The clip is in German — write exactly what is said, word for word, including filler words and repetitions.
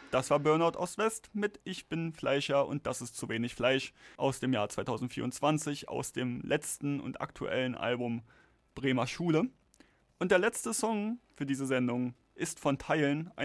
Das war Burnout Ost-West mit Ich bin Fleischer und das ist zu wenig Fleisch aus dem Jahr zwanzig vierundzwanzig, aus dem letzten und aktuellen Album Bremer Schule. Und der letzte Song für diese Sendung ist von Teilen, einer